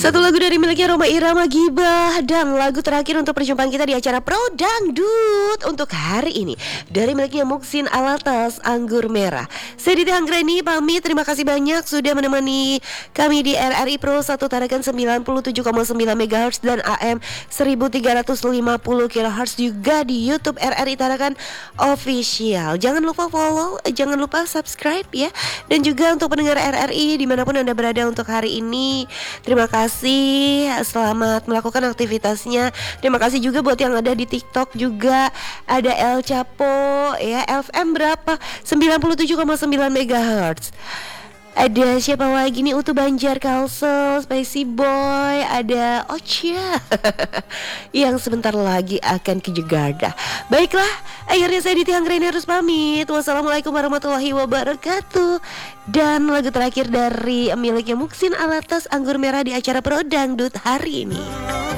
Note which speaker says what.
Speaker 1: Satu lagu dari miliknya Rhoma Irama Gibah. Dan lagu terakhir untuk perjumpaan kita di acara Pro Dangdut untuk hari ini dari miliknya Muhsin Alatas, Anggur Merah. Saya Diti Anggreni pamit, terima kasih banyak sudah menemani kami di RRI Pro 1 Tarakan 97,9 MHz dan AM 1350 kHz, juga di YouTube RRI Tarakan Official. Jangan lupa follow, jangan lupa subscribe ya. Dan juga untuk pendengar RRI dimanapun Anda berada untuk hari ini, terima kasih, selamat melakukan aktivitasnya. Terima kasih juga buat yang ada di TikTok juga. Ada El Chapo ya, FM berapa? 97,9 MHz. Ada siapa lagi nih? Utu Banjar, Kalsel, Spicy Boy, ada Ocha yang sebentar lagi akan ke Jakarta. Baiklah, akhirnya saya Diti Anggreni harus pamit. Wassalamualaikum warahmatullahi wabarakatuh. Dan lagu terakhir dari miliknya Muhsin Alatas, Anggur Merah di acara Pro Dangdut hari ini.